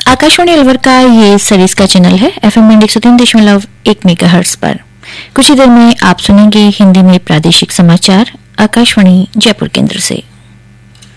आकाशवाणी अलवर का ये सर्विस का चैनल है FM 103.1 मेगाहर्ट्ज पर। कुछ ही देर में आप सुनेंगे हिंदी में प्रादेशिक समाचार आकाशवाणी जयपुर केंद्र से।